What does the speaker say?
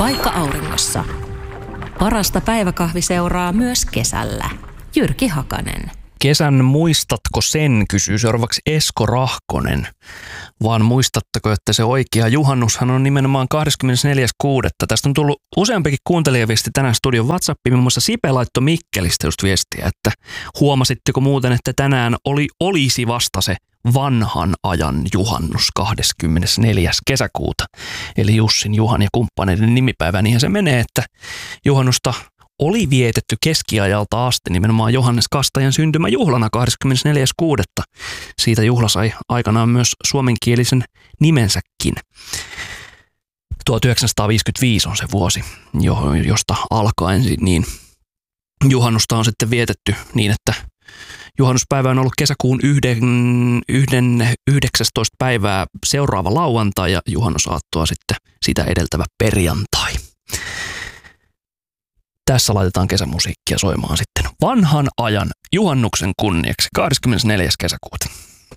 Paikka auringossa. Parasta päiväkahviseuraa myös kesällä. Jyrki Hakanen. Kesän muistatko sen, kysyy seuraavaksi Esko Rahkonen. Vaan muistatteko, että se oikea juhannushan on nimenomaan 24.6. Tästä on tullut useampikin kuuntelijaviesti tänään studion WhatsAppiin. Muun muassa Sipe laittoi Mikkelistä just viestiä, että huomasitteko muuten, että tänään olisi vasta se vanhan ajan juhannus 24. kesäkuuta. Eli Jussin, Juhan ja kumppaneiden nimipäivä. Niinhän se menee, että juhannusta oli vietetty keskiajalta asti nimenomaan Johannes Kastajan syntymäjuhlana 24.6. Siitä juhla sai aikanaan myös suomenkielisen nimensäkin. 1955 on se vuosi, josta alkaen niin juhannusta on sitten vietetty niin, että juhannuspäivä on ollut kesäkuun 19. päivää seuraava lauantai ja juhannusaattoa sitten sitä edeltävä perjantai. Tässä laitetaan kesämusiikkia soimaan sitten vanhan ajan juhannuksen kunniaksi 24. kesäkuuta.